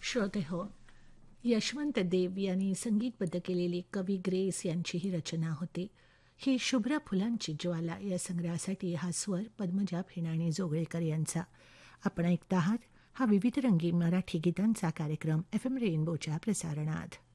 श्रोते हो, यशवंत देव यांनी संगीतबद्ध केलेली कवी ग्रेस यांची ही रचना होती. ही शुभ्र फुलांची ज्वाला या संग्रहासाठी हा स्वर पद्मजा फेणाणी जोगळेकर यांचा. आपण ऐकता आहात हा विविधरंगी मराठी गीतांचा कार्यक्रम FM रेनबोच्या प्रसारणात.